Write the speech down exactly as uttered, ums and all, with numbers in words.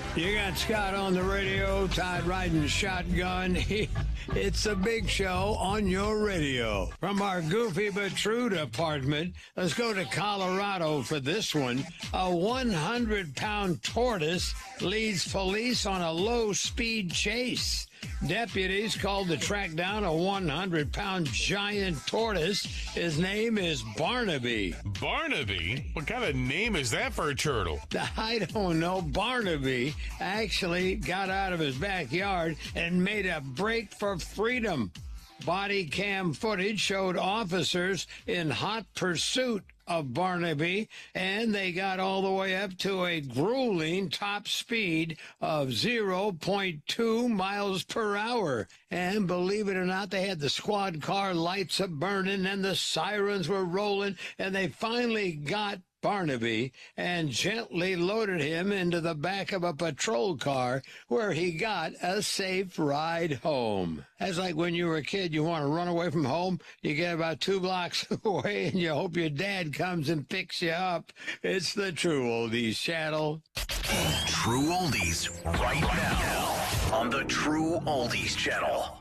You got Scott on the radio, Todd riding shotgun. It's a big show on your radio. From our goofy but true department, let's go to Colorado for this one. A one hundred pound tortoise leads police on a low-speed chase. Deputies called to track down a one hundred pound giant tortoise. His name is Barnaby. Barnaby? What kind of name is that for a turtle? I don't know. Barnaby actually got out of his backyard and made a break for freedom. Body cam footage showed officers in hot pursuit of Barnaby, and they got all the way up to a grueling top speed of zero point two miles per hour. And believe it or not, they had the squad car lights up burning and the sirens were rolling, and they finally got Barnaby and gently loaded him into the back of a patrol car where he got a safe ride home. That's like when you were a kid, you want to run away from home, you get about two blocks away and you hope your dad comes and picks you up. It's the True Oldies channel. True Oldies right now on the True Oldies channel.